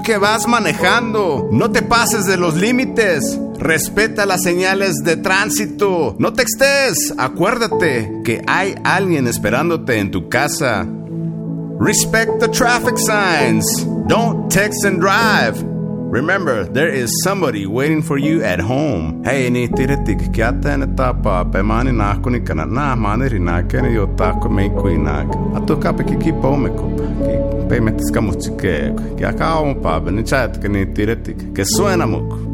que vas manejando. No te pases de los límites. Respeta las señales de tránsito. No textes. Acuérdate que hay alguien esperándote en tu casa. Respect the traffic signs. Don't text and drive. Remember, there is somebody waiting for you at home. Hey, ni tiretik kiata en etapa pe mani nakuni kana na mani rinake ni yotako me kuinak. Atoka pe kipo me kupa. Pe metis kamuchike. Ki akao pa ni chat que ni tiretik que suena mucho.